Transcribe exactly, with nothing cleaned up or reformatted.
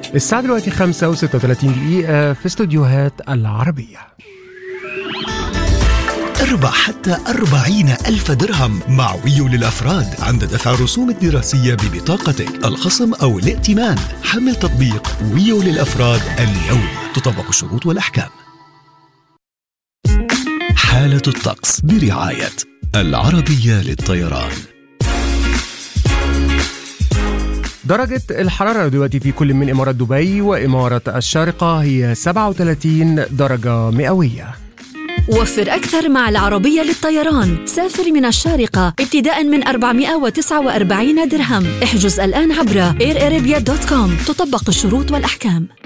الساعة دلوقتي خمسة وستة وثلاثين دقيقة في استوديوهات العربية. اربح حتى أربعين ألف درهم مع ويو للأفراد عند دفع الرسوم الدراسية ببطاقتك، الخصم أو الائتمان. حمل تطبيق ويو للأفراد اليوم، تطبق الشروط والأحكام. حالة الطقس برعاية العربية للطيران. درجة الحرارة دلوقتي في كل من إمارة دبي وإمارة الشارقة هي سبعة وثلاثين درجة مئوية. وفر أكثر مع العربية للطيران. سافر من الشارقة ابتداء من أربعمائة وتسعة وأربعين درهم. احجز الآن عبر اير ارابيا دوت كوم. تطبق الشروط والأحكام.